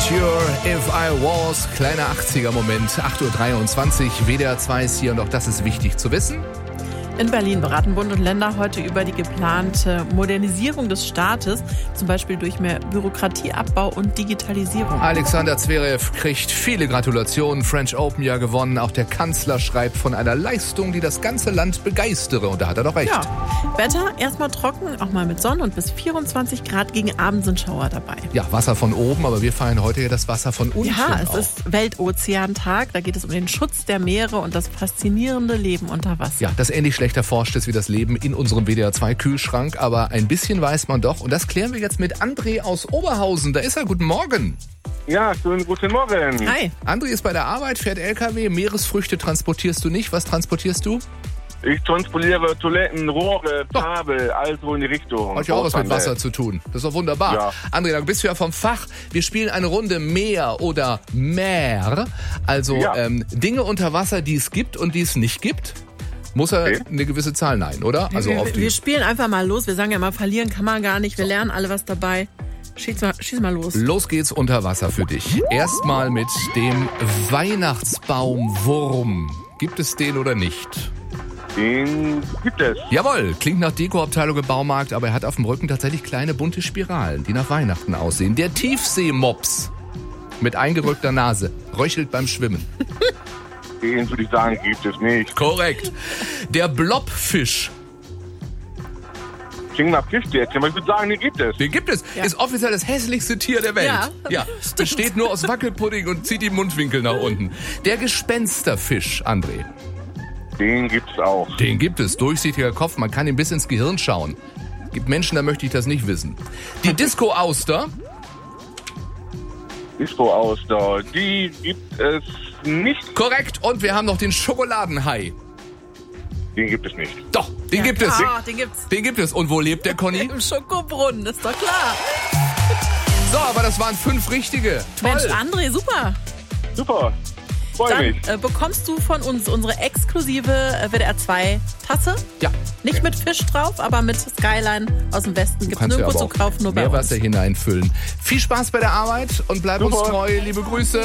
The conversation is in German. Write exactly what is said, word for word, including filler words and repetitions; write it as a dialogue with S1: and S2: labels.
S1: Cure, If I Was, kleiner achtziger-Moment, acht Uhr dreiundzwanzig, W D R zwei ist hier und auch das ist wichtig zu wissen.
S2: In Berlin beraten Bund und Länder heute über die geplante Modernisierung des Staates, zum Beispiel durch mehr Bürokratieabbau und Digitalisierung.
S1: Alexander Zverev kriegt viele Gratulationen, French Open ja gewonnen. Auch der Kanzler schreibt von einer Leistung, die das ganze Land begeistere. Und da hat er doch recht.
S2: Ja. Wetter erstmal trocken, auch mal mit Sonne und bis vierundzwanzig Grad, gegen Abend sind Schauer dabei.
S1: Ja, Wasser von oben, aber wir feiern heute ja das Wasser von unten.
S2: Ja, es
S1: auch.
S2: ist Weltozeantag, da geht es um den Schutz der Meere und das faszinierende Leben unter Wasser.
S1: Ja, das ähnlich schlecht erforscht ist wie das Leben in unserem W D R zwei Kühlschrank, aber ein bisschen weiß man doch. Und das klären wir jetzt mit André aus Oberhausen. Da ist er. Guten Morgen.
S3: Ja, schönen guten Morgen.
S2: Hi.
S1: André ist bei der Arbeit, fährt L K W. Meeresfrüchte transportierst du nicht. Was transportierst du?
S3: Ich transportiere Toiletten, Rohre, Kabel, also in die Richtung.
S1: Hat ja auch was mit Wasser zu tun. Das ist doch wunderbar.
S3: Ja.
S1: André, dann bist du ja vom Fach. Wir spielen eine Runde Meer oder Meer. Also
S3: Ja.
S1: ähm, Dinge unter Wasser, die es gibt und die es nicht gibt. Muss er
S3: Okay.
S1: eine gewisse Zahl nein, oder? Also
S2: wir,
S1: auf die
S2: wir spielen einfach mal los. Wir sagen ja immer, verlieren kann man gar nicht. Wir lernen alle was dabei. Schieß mal, schieß mal los.
S1: Los geht's unter Wasser für dich. Erstmal mit dem Weihnachtsbaumwurm. Gibt es den oder nicht?
S3: Den gibt es.
S1: Jawohl, klingt nach Dekoabteilung im Baumarkt, aber er hat auf dem Rücken tatsächlich kleine bunte Spiralen, die nach Weihnachten aussehen. Der Tiefseemops mit eingerückter Nase röchelt beim Schwimmen.
S3: Den würde ich sagen, gibt es nicht.
S1: Korrekt. Der Blobfisch,
S3: Klingt nach Fischstäbchen, aber ich würde sagen, den gibt es.
S1: den gibt es,
S2: Ja.
S1: ist offiziell das hässlichste Tier der Welt.
S2: Ja,
S1: ja besteht nur aus Wackelpudding und zieht die Mundwinkel nach unten. Der Gespensterfisch, André.
S3: Den gibt es auch.
S1: Den gibt es. Durchsichtiger Kopf, man kann ihm bis ins Gehirn schauen. Gibt Menschen, da möchte ich das nicht wissen. Die Disco-Auster.
S3: Disco-Auster, die gibt es nicht.
S1: Korrekt. Und wir haben noch den Schokoladenhai.
S3: Den gibt es nicht.
S1: Doch, den
S2: Ja,
S1: gibt es.
S2: klar, den gibt's.
S1: Den gibt es. Und wo lebt der Conny?
S2: Im Schokobrunnen, ist doch klar.
S1: So, aber das waren fünf richtige. Toll.
S2: Mensch, André, super.
S3: Super. Freue
S2: Dann
S3: mich.
S2: äh, bekommst du von uns unsere exklusive äh, W D R zwei Tasse.
S1: Ja.
S2: Nicht mit Fisch drauf, aber mit Skyline aus dem Westen. Gibt es
S1: Kannst du
S2: nirgendwo
S1: aber
S2: zu kaufen, nur
S1: auch
S2: bei uns.
S1: Meerwasser hineinfüllen. Viel Spaß bei der Arbeit und bleib uns
S3: Super.
S1: treu. Liebe Grüße.